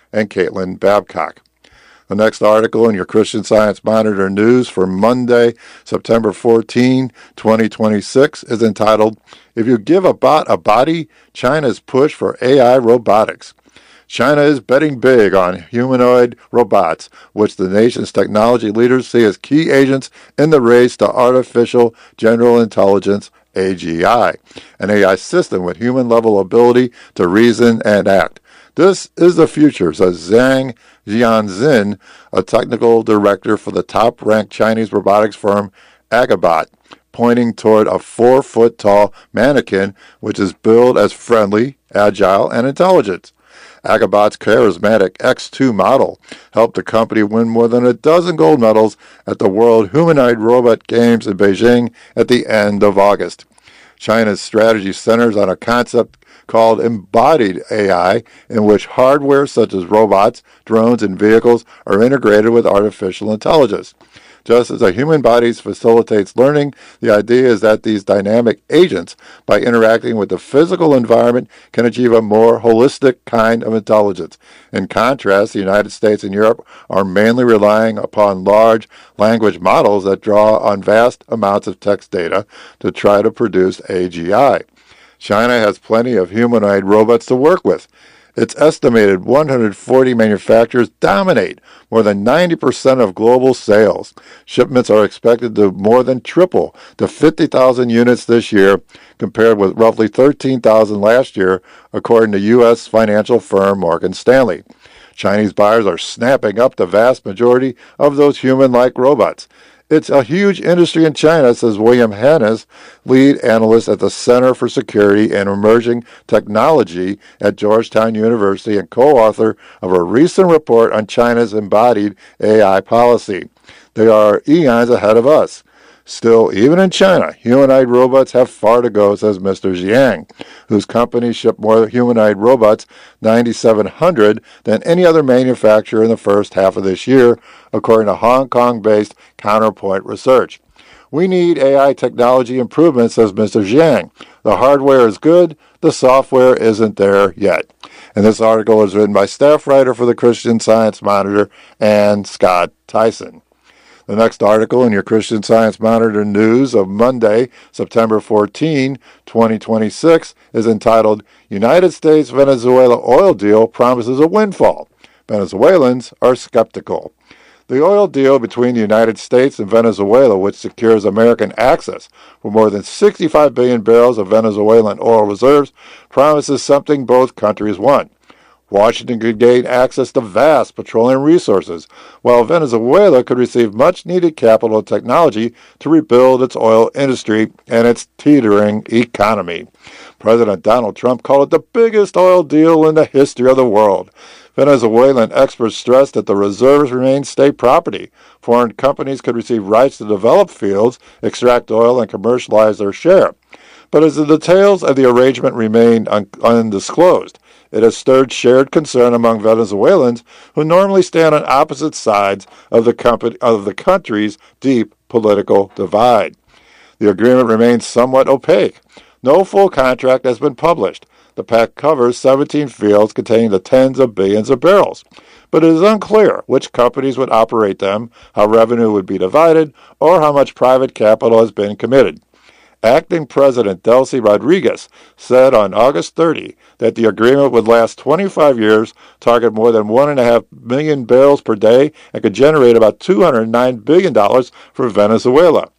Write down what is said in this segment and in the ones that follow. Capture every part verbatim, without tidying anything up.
and Caitlin Babcock. The next article in your Christian Science Monitor news for Monday, September fourteenth, twenty twenty-six is entitled, If You Give a Bot a Body, China's Push for A I Robotics. China is betting big on humanoid robots, which the nation's technology leaders see as key agents in the race to artificial general intelligence, A G I, an A I system with human-level ability to reason and act. This is the future, says Zhang Jianzin, a technical director for the top-ranked Chinese robotics firm Agabot, pointing toward a four-foot-tall mannequin which is billed as friendly, agile, and intelligent. Agabot's charismatic X two model helped the company win more than a dozen gold medals at the World Humanoid Robot Games in Beijing at the end of August. China's strategy centers on a concept called embodied A I, in which hardware such as robots, drones, and vehicles are integrated with artificial intelligence. Just as a human body facilitates learning, the idea is that these dynamic agents, by interacting with the physical environment, can achieve a more holistic kind of intelligence. In contrast, the United States and Europe are mainly relying upon large language models that draw on vast amounts of text data to try to produce A G I. China has plenty of humanoid robots to work with. Its estimated one hundred forty manufacturers dominate more than ninety percent of global sales. Shipments are expected to more than triple to fifty thousand units this year, compared with roughly thirteen thousand last year, according to U S financial firm Morgan Stanley. Chinese buyers are snapping up the vast majority of those human-like robots. It's a huge industry in China, says William Hannes, lead analyst at the Center for Security and Emerging Technology at Georgetown University and co-author of a recent report on China's embodied A I policy. They are eons ahead of us. Still, even in China, humanoid robots have far to go, says Mister Jiang, whose company shipped more humanoid robots, nine thousand seven hundred, than any other manufacturer in the first half of this year, according to Hong Kong-based Counterpoint Research. We need A I technology improvements, says Mister Jiang. The hardware is good, the software isn't there yet. And this article is written by staff writer for the Christian Science Monitor, Ann Scott Tyson. The next article in your Christian Science Monitor news of Monday, September fourteenth, twenty twenty-six, is entitled, United States-Venezuela Oil Deal Promises a Windfall. Venezuelans are skeptical. The oil deal between the United States and Venezuela, which secures American access for more than sixty-five billion barrels of Venezuelan oil reserves, promises something both countries want. Washington could gain access to vast petroleum resources, while Venezuela could receive much-needed capital and technology to rebuild its oil industry and its teetering economy. President Donald Trump called it the biggest oil deal in the history of the world. Venezuelan experts stressed that the reserves remain state property. Foreign companies could receive rights to develop fields, extract oil, and commercialize their share. But as the details of the arrangement remain un- undisclosed, it has stirred shared concern among Venezuelans who normally stand on opposite sides of the, company, of the country's deep political divide. The agreement remains somewhat opaque. No full contract has been published. The pact covers seventeen fields containing the tens of billions of barrels. But it is unclear which companies would operate them, how revenue would be divided, or how much private capital has been committed. Acting President Delcy Rodriguez said on August thirtieth that the agreement would last twenty-five years, target more than one point five million barrels per day, and could generate about two hundred nine billion dollars for Venezuela.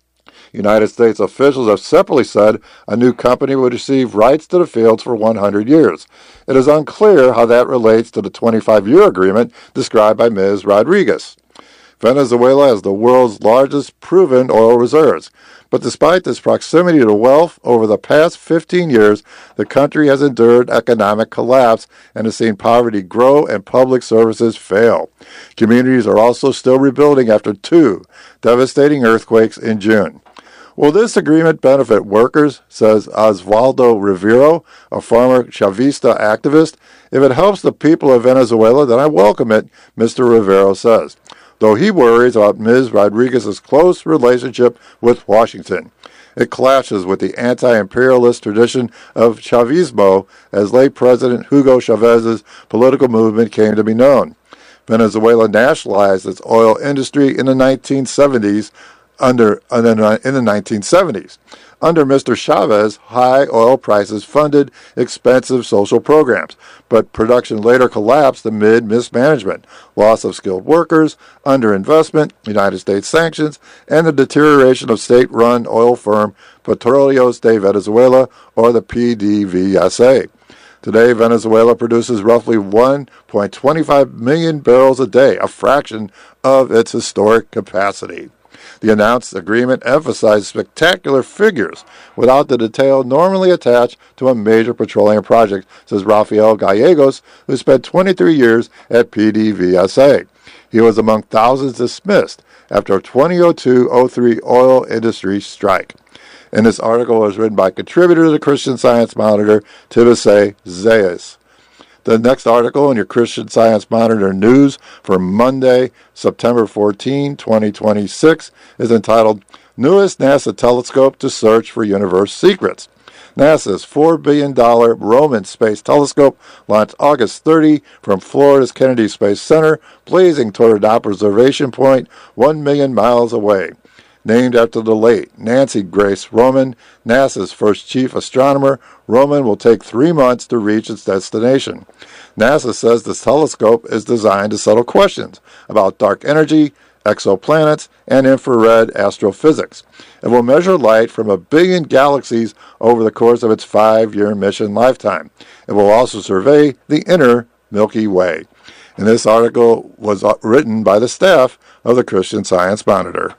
United States officials have separately said a new company would receive rights to the fields for one hundred years. It is unclear how that relates to the twenty-five-year agreement described by Miz Rodriguez. Venezuela has the world's largest proven oil reserves. But despite this proximity to wealth, over the past fifteen years, the country has endured economic collapse and has seen poverty grow and public services fail. Communities are also still rebuilding after two devastating earthquakes in June. Will this agreement benefit workers, says Osvaldo Rivero, a former Chavista activist? If it helps the people of Venezuela, then I welcome it, Mister Rivero says, though he worries about Miz Rodriguez's close relationship with Washington. It clashes with the anti-imperialist tradition of Chavismo, as late President Hugo Chavez's political movement came to be known. Venezuela nationalized its oil industry in the nineteen seventies under in the nineteen seventies. Under Mister Chavez, high oil prices funded expensive social programs, but production later collapsed amid mismanagement, loss of skilled workers, underinvestment, United States sanctions, and the deterioration of state-run oil firm Petróleos de Venezuela, or the P D V S A. Today, Venezuela produces roughly one point two five million barrels a day, a fraction of its historic capacity. The announced agreement emphasized spectacular figures without the detail normally attached to a major petroleum project, says Rafael Gallegos, who spent twenty-three years at P D V S A. He was among thousands dismissed after a twenty oh two oh three oil industry strike. And this article was written by contributor to the Christian Science Monitor, Tibisay Zayas. The next article in your Christian Science Monitor news for Monday, September fourteenth, twenty twenty-six, is entitled, Newest NASA Telescope to Search for Universe Secrets. NASA's four billion dollars Roman Space Telescope launched August thirtieth from Florida's Kennedy Space Center, blazing toward an observation point one million miles away. Named after the late Nancy Grace Roman, NASA's first chief astronomer, Roman will take three months to reach its destination. NASA says this telescope is designed to settle questions about dark energy, exoplanets, and infrared astrophysics. It will measure light from a billion galaxies over the course of its five-year mission lifetime. It will also survey the inner Milky Way. And this article was written by the staff of the Christian Science Monitor.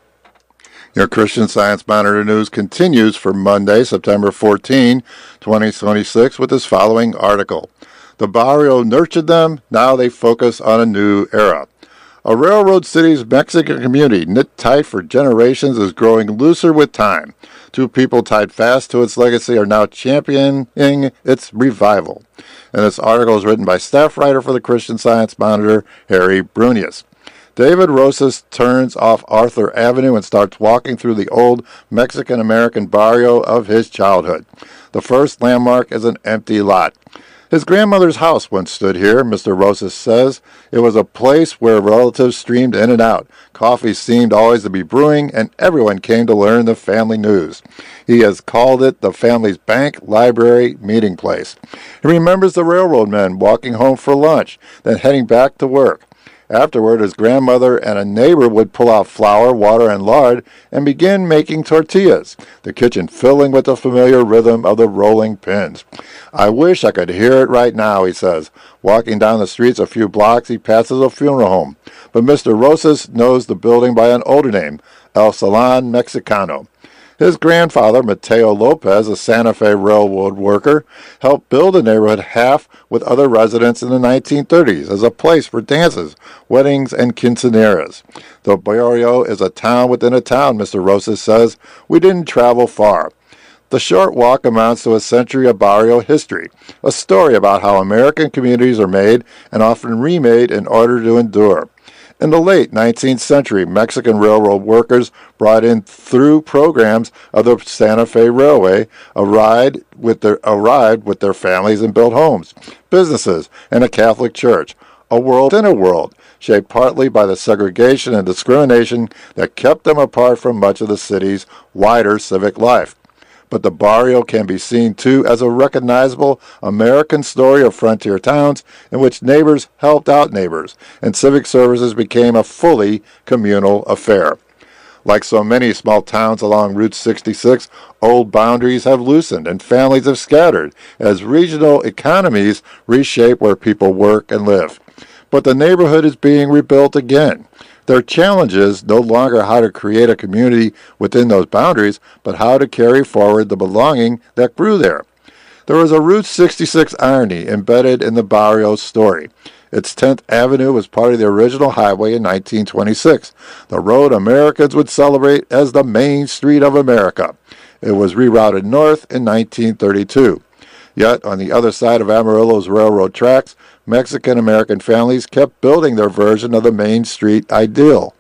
Your Christian Science Monitor news continues for Monday, September fourteenth, twenty twenty-six, with this following article. The barrio nurtured them, now they focus on a new era. A railroad city's Mexican community, knit tight for generations, is growing looser with time. Two people tied fast to its legacy are now championing its revival. And this article is written by staff writer for the Christian Science Monitor, Harry Brunius. David Rosas turns off Arthur Avenue and starts walking through the old Mexican-American barrio of his childhood. The first landmark is an empty lot. His grandmother's house once stood here, Mister Rosas says. It was a place where relatives streamed in and out. Coffee seemed always to be brewing, and everyone came to learn the family news. He has called it the family's bank, library, meeting place. He remembers the railroad men walking home for lunch, then heading back to work. Afterward, his grandmother and a neighbor would pull out flour, water, and lard and begin making tortillas, the kitchen filling with the familiar rhythm of the rolling pins. I wish I could hear it right now, he says. Walking down the streets a few blocks, he passes a funeral home. But Mister Rosas knows the building by an older name, El Salon Mexicano. His grandfather, Mateo Lopez, a Santa Fe railroad worker, helped build the neighborhood half with other residents in the nineteen thirties as a place for dances, weddings, and quinceañeras. The barrio is a town within a town, Mister Rosas says. We didn't travel far. The short walk amounts to a century of barrio history, a story about how American communities are made and often remade in order to endure. In the late nineteenth century, Mexican railroad workers brought in through programs of the Santa Fe Railway a ride with their, arrived with their families and built homes, businesses, and a Catholic church, a world in a world, shaped partly by the segregation and discrimination that kept them apart from much of the city's wider civic life. But the barrio can be seen, too, as a recognizable American story of frontier towns in which neighbors helped out neighbors, and civic services became a fully communal affair. Like so many small towns along Route sixty-six, old boundaries have loosened and families have scattered as regional economies reshape where people work and live. But the neighborhood is being rebuilt again. Their challenge is no longer how to create a community within those boundaries, but how to carry forward the belonging that grew there. There is a Route sixty-six irony embedded in the barrio's story. Its tenth Avenue was part of the original highway in nineteen twenty-six, the road Americans would celebrate as the Main Street of America. It was rerouted north in nineteen thirty-two. Yet, on the other side of Amarillo's railroad tracks, Mexican-American families kept building their version of the Main Street ideal.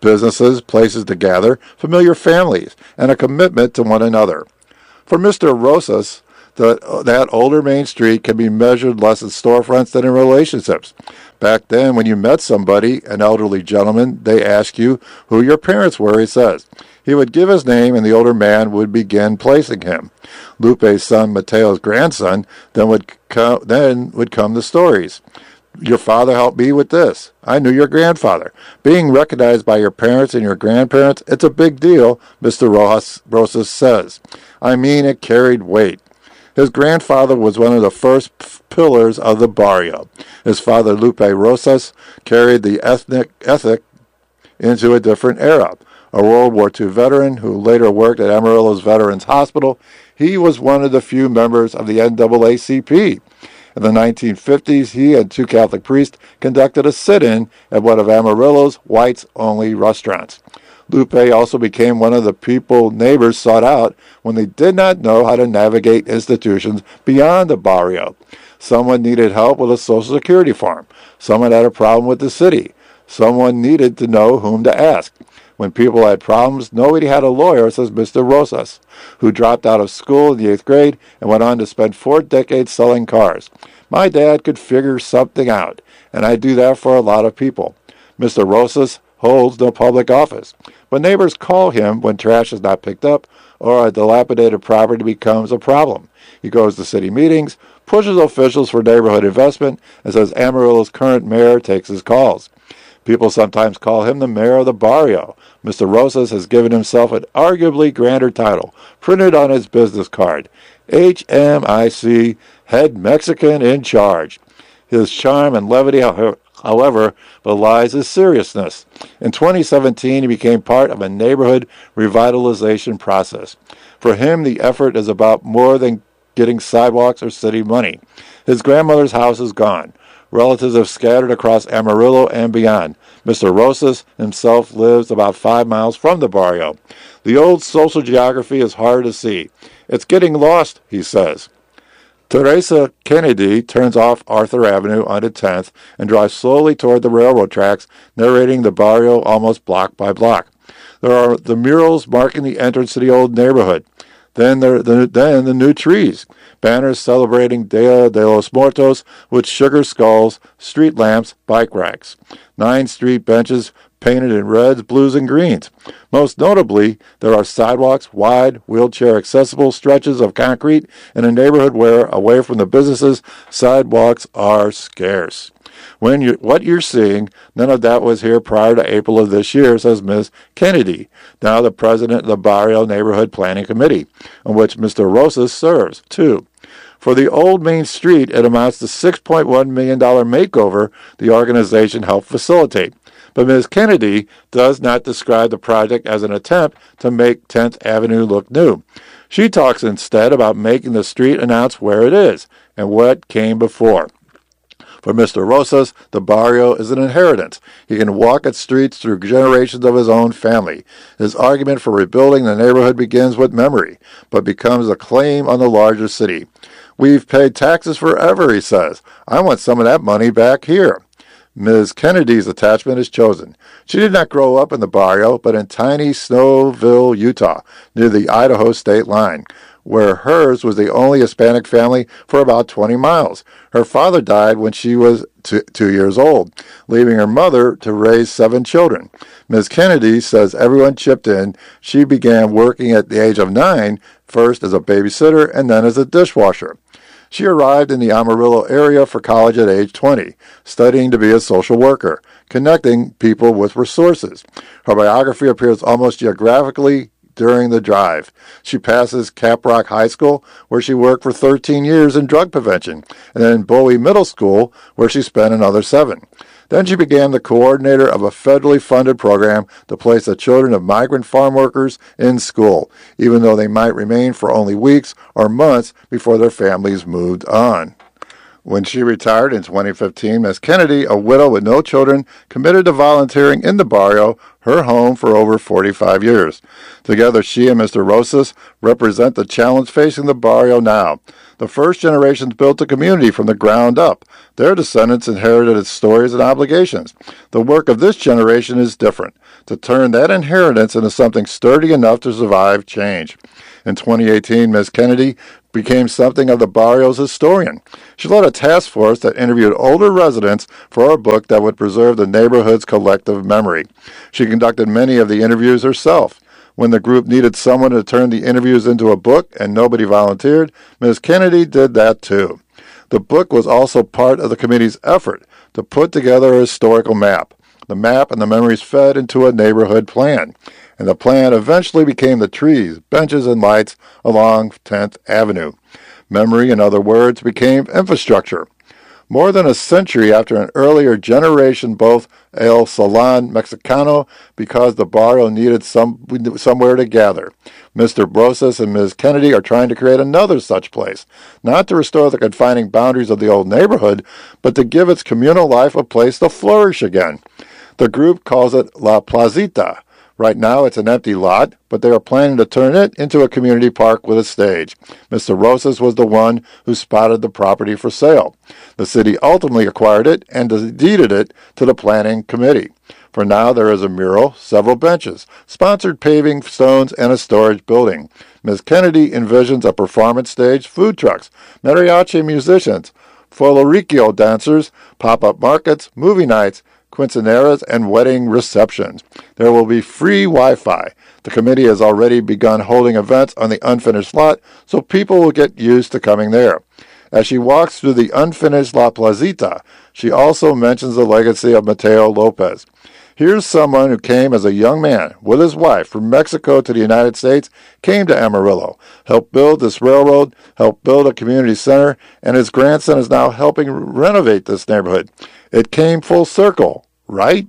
businesses, places to gather, familiar families, and a commitment to one another. For Mister Rosas, the, that older Main Street can be measured less in storefronts than in relationships. Back then, when you met somebody, an elderly gentleman, they asked you who your parents were, he says. He would give his name, and the older man would begin placing him. Lupe's son, Mateo's grandson, then would, co- then would come the stories. Your father helped me with this. I knew your grandfather. Being recognized by your parents and your grandparents, it's a big deal, Mister Rojas, Rosas says. I mean, it carried weight. His grandfather was one of the first p- pillars of the barrio. His father, Lupe Rosas, carried the ethnic ethic into a different era. A World War Two veteran who later worked at Amarillo's Veterans Hospital, he was one of the few members of the N double A C P. In the nineteen fifties, he and two Catholic priests conducted a sit-in at one of Amarillo's whites-only restaurants. Lupe also became one of the people neighbors sought out when they did not know how to navigate institutions beyond the barrio. Someone needed help with a Social Security form. Someone had a problem with the city. Someone needed to know whom to ask. When people had problems, nobody had a lawyer, says Mister Rosas, who dropped out of school in the eighth grade and went on to spend four decades selling cars. My dad could figure something out, and I do that for a lot of people. Mister Rosas holds no public office, but neighbors call him when trash is not picked up or a dilapidated property becomes a problem. He goes to city meetings, pushes officials for neighborhood investment, and says Amarillo's current mayor takes his calls. People sometimes call him the mayor of the barrio. Mister Rosas has given himself an arguably grander title, printed on his business card. H M I C, Head Mexican in Charge. His charm and levity, however, belies his seriousness. In twenty seventeen, he became part of a neighborhood revitalization process. For him, the effort is about more than getting sidewalks or city money. His grandmother's house is gone. Relatives have scattered across Amarillo and beyond. Mister Rosas himself lives about five miles from the barrio. The old social geography is hard to see. It's getting lost, he says. Teresa Kennedy turns off Arthur Avenue onto tenth and drives slowly toward the railroad tracks, narrating the barrio almost block by block. There are the murals marking the entrance to the old neighborhood. Then there, the, then the new trees. Banners celebrating Dia de los Muertos with sugar skulls, street lamps, bike racks. Nine street benches painted in reds, blues, and greens. Most notably, there are sidewalks, wide, wheelchair-accessible stretches of concrete in a neighborhood where, away from the businesses, sidewalks are scarce. When you, what you're seeing, none of that was here prior to April of this year, says Miz Kennedy, now the president of the Barrio Neighborhood Planning Committee, on which Mister Rosas serves, too. For the old Main Street, it amounts to six point one million dollars makeover the organization helped facilitate. But Miz Kennedy does not describe the project as an attempt to make tenth Avenue look new. She talks instead about making the street announce where it is and what came before. For Mister Rosas, the barrio is an inheritance. He can walk its streets through generations of his own family. His argument for rebuilding the neighborhood begins with memory, but becomes a claim on the larger city. We've paid taxes forever, he says. I want some of that money back here. Miz Kennedy's attachment is chosen. She did not grow up in the barrio, but in tiny Snowville, Utah, near the Idaho state line, where hers was the only Hispanic family for about twenty miles. Her father died when she was two, two years old, leaving her mother to raise seven children. Miz Kennedy says everyone chipped in. She began working at the age of nine, first as a babysitter and then as a dishwasher. She arrived in the Amarillo area for college at age twenty, studying to be a social worker, connecting people with resources. Her biography appears almost geographically during the drive. She passes Caprock High School, where she worked for thirteen years in drug prevention, and then Bowie Middle School, where she spent another seven. Then she became the coordinator of a federally funded program to place the children of migrant farm workers in school, even though they might remain for only weeks or months before their families moved on. When she retired in twenty fifteen, Miz Kennedy, a widow with no children, committed to volunteering in the barrio, her home, for over forty-five years. Together, she and Mister Rosas represent the challenge facing the barrio now. The first generations built the community from the ground up. Their descendants inherited its stories and obligations. The work of this generation is different, to turn that inheritance into something sturdy enough to survive change. In twenty eighteen, Miz Kennedy became something of the barrio's historian. She led a task force that interviewed older residents for a book that would preserve the neighborhood's collective memory. She conducted many of the interviews herself. When the group needed someone to turn the interviews into a book and nobody volunteered, Miz Kennedy did that too. The book was also part of the committee's effort to put together a historical map. The map and the memories fed into a neighborhood plan, and the plan eventually became the trees, benches, and lights along tenth Avenue. Memory, in other words, became infrastructure. More than a century after an earlier generation, both El Salon Mexicano, because the barrio needed some, somewhere to gather. Mister Rosas and Miz Kennedy are trying to create another such place, not to restore the confining boundaries of the old neighborhood, but to give its communal life a place to flourish again. The group calls it La Placita. Right now it's an empty lot, but they are planning to turn it into a community park with a stage. Mister Rosas was the one who spotted the property for sale. The city ultimately acquired it and deeded it to the planning committee. For now, there is a mural, several benches, sponsored paving stones, and a storage building. Miz Kennedy envisions a performance stage, food trucks, mariachi musicians, folklorico dancers, pop-up markets, movie nights, quinceaneras, and wedding receptions. There will be free Wi-Fi. The committee has already begun holding events on the unfinished lot, so people will get used to coming there. As she walks through the unfinished La Placita, she also mentions the legacy of Mateo Lopez. Here's someone who came as a young man with his wife from Mexico to the United States, came to Amarillo, helped build this railroad, helped build a community center, and his grandson is now helping renovate this neighborhood. It came full circle, right?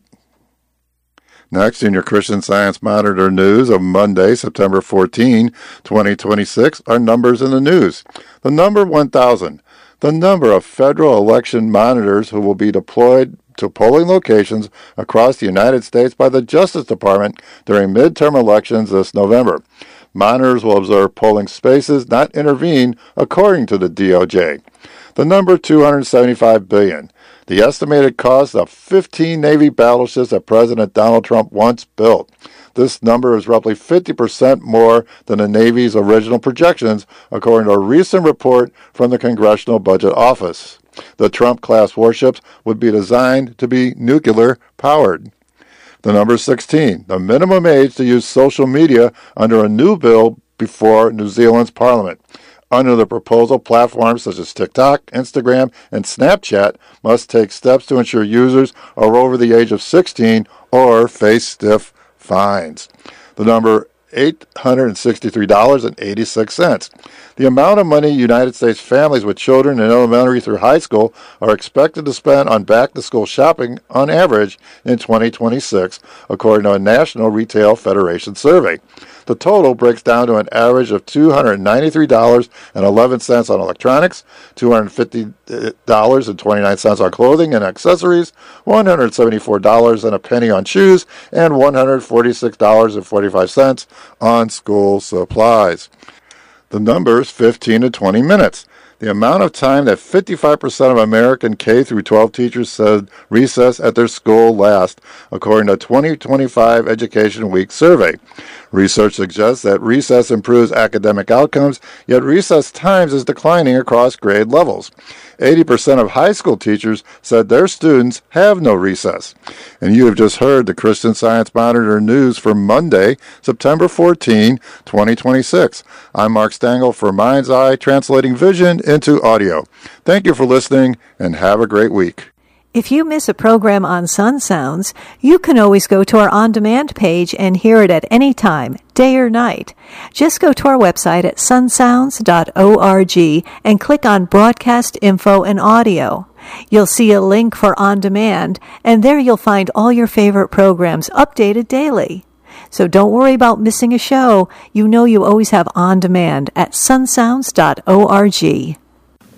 Next, in your Christian Science Monitor news of Monday, September fourteenth, twenty twenty-six, are numbers in the news. The number one thousand, the number of federal election monitors who will be deployed to polling locations across the United States by the Justice Department during midterm elections this November. Monitors will observe polling spaces, not intervene, according to the D O J. The number two hundred seventy-five billion dollars. The estimated cost of fifteen Navy battleships that President Donald Trump once built. This number is roughly fifty percent more than the Navy's original projections, according to a recent report from the Congressional Budget Office. The Trump-class warships would be designed to be nuclear-powered. The number sixteen, the minimum age to use social media under a new bill before New Zealand's parliament. Under the proposal, platforms such as TikTok, Instagram, and Snapchat must take steps to ensure users are over the age of sixteen or face stiff fines. The number eight hundred sixty-three dollars and eighty-six cents. The amount of money United States families with children in elementary through high school are expected to spend on back-to-school shopping on average in twenty twenty-six, according to a National Retail Federation survey. The total breaks down to an average of two hundred ninety-three dollars and eleven cents on electronics, two hundred fifty dollars and twenty-nine cents on clothing and accessories, one hundred seventy-four dollars and a penny on shoes, and one hundred forty-six dollars and forty-five cents on school supplies. The numbers fifteen to twenty minutes. The amount of time that fifty-five percent of American K through twelve teachers said recess at their school last, according to a twenty twenty-five Education Week survey. Research suggests that recess improves academic outcomes, yet recess times is declining across grade levels. eighty percent of high school teachers said their students have no recess. And you have just heard the Christian Science Monitor news for Monday, September fourteenth, twenty twenty-six. I'm Mark Stengel for Mind's Eye, translating vision into audio. Thank you for listening, and have a great week. If you miss a program on Sun Sounds, you can always go to our on-demand page and hear it at any time, day or night. Just go to our website at sun sounds dot org and click on Broadcast Info and Audio. You'll see a link for On Demand, and there you'll find all your favorite programs updated daily. So don't worry about missing a show. You know you always have On Demand at sun sounds dot org.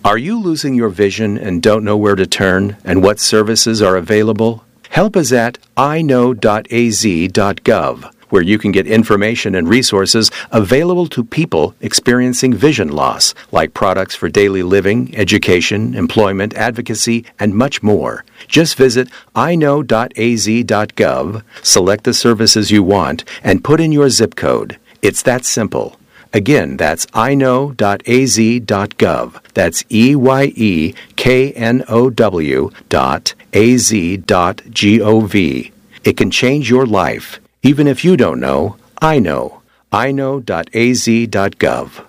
Are you losing your vision and don't know where to turn and what services are available? Help is at i know dot a z dot gov, where you can get information and resources available to people experiencing vision loss, like products for daily living, education, employment, advocacy, and much more. Just visit i know dot a z dot gov, select the services you want, and put in your zip code. It's that simple. Again, that's i know dot a z dot gov. That's E Y E K N O W dot A Z dot G O V. It can change your life. Even if you don't know, I know. i know dot a z dot gov.